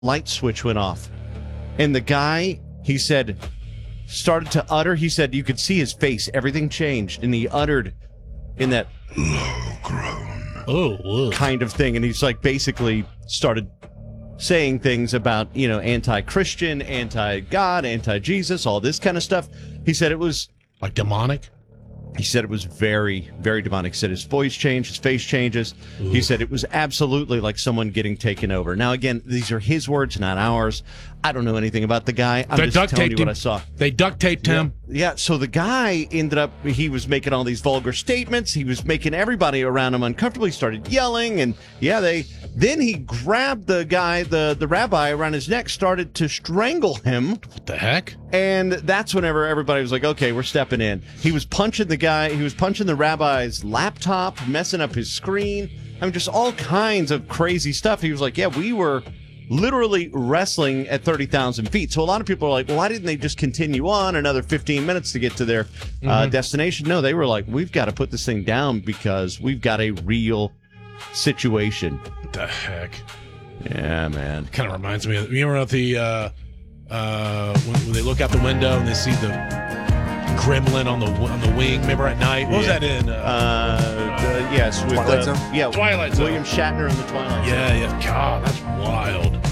light switch went off. And the guy, he said, started to utter. He said you could see his face. Everything changed. And he uttered in that low groan kind of thing. And he's like basically started saying things about, anti-Christian, anti-God, anti-Jesus, all this kind of stuff. He said it was... Like demonic? He said it was very, very demonic. He said his voice changed, his face changes. Ooh. He said it was absolutely like someone getting taken over. Now, again, these are his words, not ours. I don't know anything about the guy. I'm just telling you what I saw. They duct taped him. Yeah, so the guy ended up, he was making all these vulgar statements. He was making everybody around him uncomfortable. He started yelling, and then he grabbed the guy, the rabbi, around his neck, started to strangle him. What the heck? And that's whenever everybody was like, okay, we're stepping in. He was punching the guy. He was punching the rabbi's laptop, messing up his screen. I mean, just all kinds of crazy stuff. He was like, yeah, we were literally wrestling at 30,000 feet. So a lot of people are like, well, why didn't they just continue on another 15 minutes to get to their destination? No, they were like, we've got to put this thing down because we've got a real situation. What the heck? Yeah, man. Kind of reminds me of, you remember the when they look out the window and they see the gremlin on the wing. Remember at night? What was that in? Yes, with Twilight Zone. Yeah, Twilight Zone. William Shatner in the Twilight Zone. Yeah. God, that's wild.